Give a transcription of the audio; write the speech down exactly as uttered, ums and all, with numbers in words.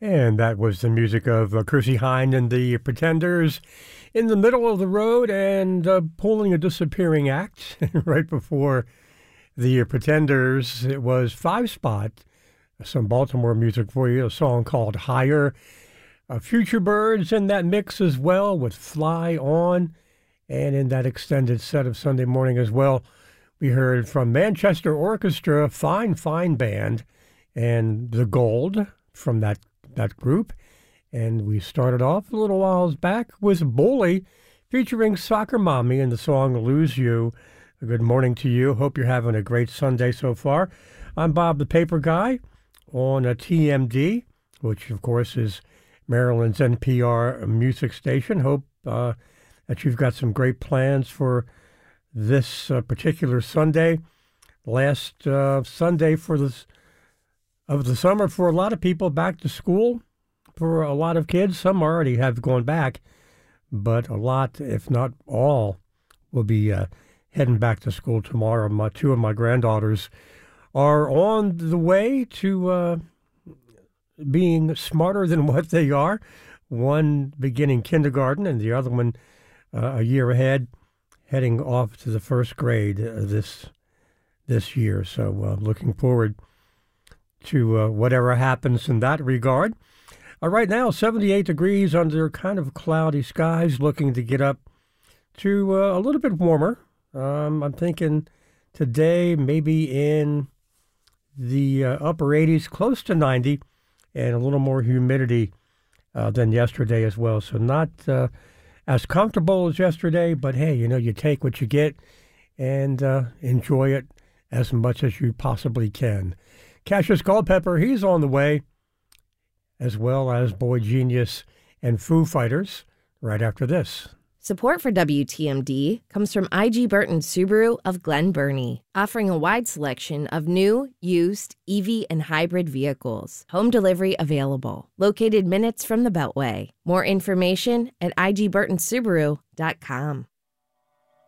And that was the music of uh, Chrissie Hynde and the Pretenders in the middle of the road and uh, pulling a disappearing act right before the Pretenders. It was Five Spot, some Baltimore music for you, a song called Higher. Uh, Future Birds in that mix as well with Fly On. And in that extended set of Sunday morning as well, we heard from Manchester Orchestra, fine, fine band, and The Gold from that that group. And we started off a little whiles back with Bully featuring Soccer Mommy in the song Lose You. Good morning to you. Hope you're having a great Sunday so far. I'm Bob the Paper Guy on a T M D, which of course is Maryland's N P R music station. Hope uh, that you've got some great plans for this uh, particular Sunday. Last uh, Sunday for this of the summer for a lot of people, back to school for a lot of kids. Some already have gone back, but a lot, if not all, will be uh, heading back to school tomorrow. My two of my granddaughters are on the way to uh, being smarter than what they are. One beginning kindergarten and the other one uh, a year ahead, heading off to the first grade uh, this this year. So uh, looking forward to uh, whatever happens in that regard. Uh, right now, seventy-eight degrees under kind of cloudy skies, looking to get up to uh, a little bit warmer. Um, I'm thinking today maybe in the uh, upper eighties, close to ninety, and a little more humidity uh, than yesterday as well. So not uh, as comfortable as yesterday, but hey, you know, you take what you get and uh, enjoy it as much as you possibly can. Cassius Culpepper, he's on the way, as well as Boy Genius and Foo Fighters right after this. Support for W T M D comes from I G Burton Subaru of Glen Burnie, offering a wide selection of new, used, E V, and hybrid vehicles. Home delivery available. Located minutes from the Beltway. More information at I G Burton Subaru dot com.